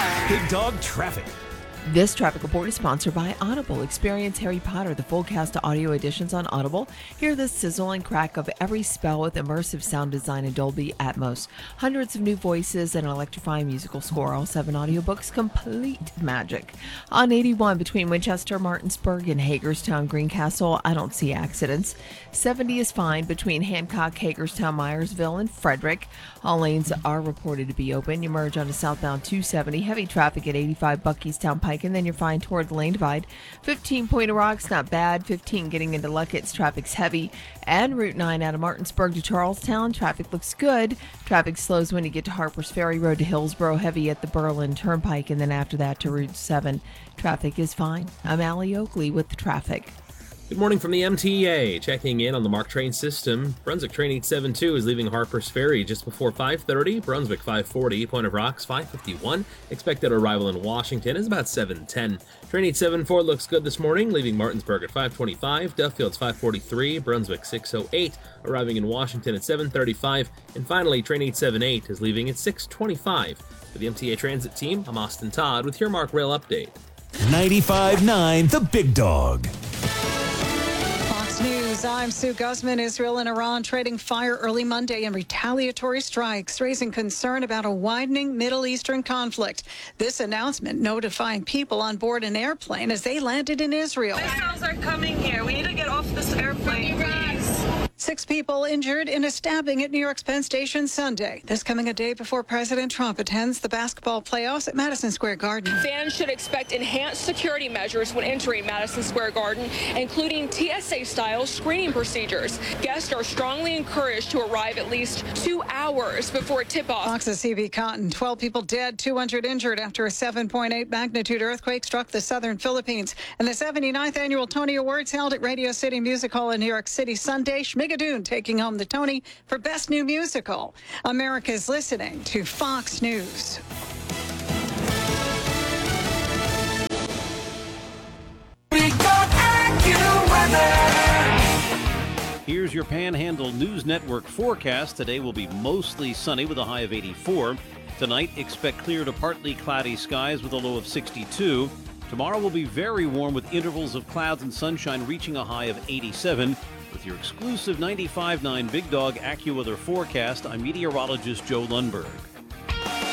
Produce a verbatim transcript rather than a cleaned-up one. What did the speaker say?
Big Dog Traffic. This traffic report is sponsored by Audible. Experience Harry Potter, the full cast of audio editions on Audible. Hear the sizzle and crack of every spell with immersive sound design and Dolby Atmos. Hundreds of new voices and an electrifying musical score. All seven audiobooks, complete magic. On eighty-one between Winchester, Martinsburg, and Hagerstown, Greencastle, I don't see accidents. seventy is fine between Hancock, Hagerstown, Myersville, and Frederick. All lanes are reported to be open. You merge onto southbound two seventy. Heavy traffic at eighty-five Buckystown Pike, and then you're fine toward the lane divide. fifteen Point of Rock's not bad. fifteen getting into Luckett's, traffic's heavy. And Route nine out of Martinsburg to Charlestown, traffic looks good. Traffic slows when you get to Harpers Ferry Road to Hillsborough, heavy at the Berlin Turnpike, and then after that to Route seven. Traffic is fine. I'm Allie Oakley with the traffic. Good morning from the M T A. Checking in on the MARC train system. Brunswick Train eight seventy-two is leaving Harpers Ferry just before five thirty. Brunswick five forty. Point of Rocks five fifty-one. Expected arrival in Washington is about seven ten. Train eight seventy-four looks good this morning, leaving Martinsburg at five twenty-five. Duffield's five forty-three. Brunswick six oh eight. Arriving in Washington at seven thirty-five. And finally, Train eight seventy-eight is leaving at six twenty-five. For the M T A Transit team, I'm Austin Todd with your MARC Rail Update. ninety-five point nine The Big Dog. News. I'm Sue Guzman. Israel and Iran trading fire early Monday in retaliatory strikes, raising concern about a widening Middle Eastern conflict. This announcement notifying people on board an airplane as they landed in Israel. Missiles are coming here. We need to get off this airplane, please. Six people injured in a stabbing at New York's Penn Station Sunday. This coming a day before President Trump attends the basketball playoffs at Madison Square Garden. Fans should expect enhanced security measures when entering Madison Square Garden, including T S A-style screening procedures. Guests are strongly encouraged to arrive at least two hours before tip-off. Fox's C B Cotton, twelve people dead, two hundred injured after a seven point eight magnitude earthquake struck the southern Philippines. And the seventy-ninth annual Tony Awards held at Radio City Music Hall in New York City Sunday. Schmigadoon taking home the Tony for Best New Musical. America's listening to Fox News. Here's your Panhandle News Network forecast. Today will be mostly sunny with a high of eighty-four. Tonight, expect clear to partly cloudy skies with a low of sixty-two. Tomorrow will be very warm with intervals of clouds and sunshine reaching a high of eighty-seven. With your exclusive ninety-five point nine Big Dog AccuWeather forecast, I'm meteorologist Joe Lundberg.